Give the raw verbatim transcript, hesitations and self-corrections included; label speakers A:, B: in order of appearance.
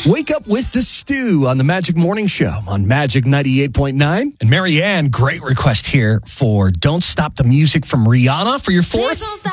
A: Wake up with the stew on the Magic Morning Show on Magic ninety-eight point nine. And Marianne, great request here for Don't Stop the Music from Rihanna for your fourth.